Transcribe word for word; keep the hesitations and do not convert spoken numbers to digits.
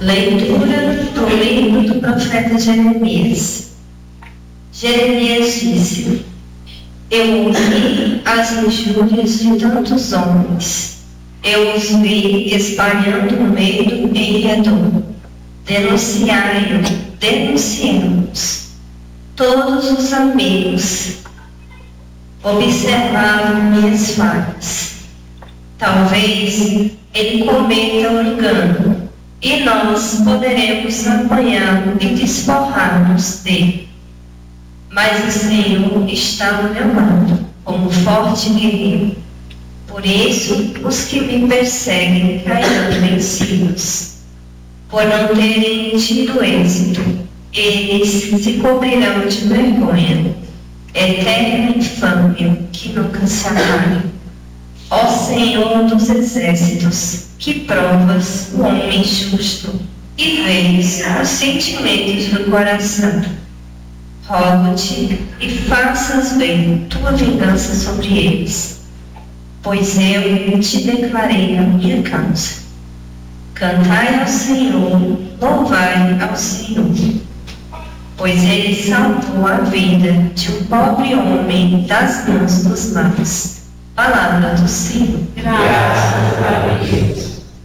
Leitura do livro do profeta Jeremias. Jeremias disse: Eu ouvi as injúrias de tantos homens. Eu os vi espalhando medo em redor. Denunciai-o, denunciamos. Todos os amigos observavam minhas falhas. Talvez ele cometa um engano, e nós poderemos apanhá-lo e desforrar-nos dele. Mas o Senhor está ao meu lado, como forte guerreiro. Por isso, os que me perseguem cairão vencidos. Por não terem tido êxito, eles se cobrirão de vergonha, eterna infâmia que nunca se apaga. Ó Senhor dos exércitos, que provas o homem justo e vês os sentimentos do coração. Rogo-te e faças ver tua vingança sobre eles, pois eu te declarei a minha causa. Cantai ao Senhor, louvai ao Senhor, pois ele salvou a vida de um pobre homem das mãos dos maus. Palavra do Senhor. Graças a Deus.